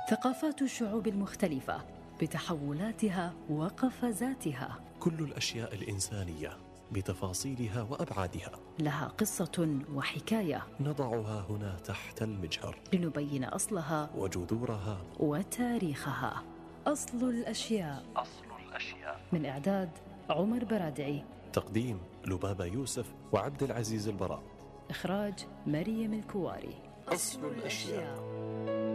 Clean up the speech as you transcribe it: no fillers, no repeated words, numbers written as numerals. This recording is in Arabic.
ثقافات الشعوب المختلفة بتحولاتها وقفزاتها، كل الأشياء الإنسانية بتفاصيلها وأبعادها لها قصة وحكاية نضعها هنا تحت المجهر لنبين أصلها وجذورها وتاريخها. أصل الأشياء. من إعداد عمر برادعي، تقديم لبابة يوسف وعبد العزيز البراء، إخراج مريم الكواري. أصل الأشياء.